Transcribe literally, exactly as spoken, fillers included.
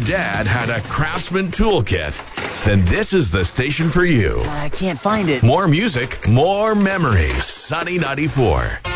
dad had a Craftsman toolkit, then this is the station for you. I can't find it. More music, more memories. Sunny ninety-four.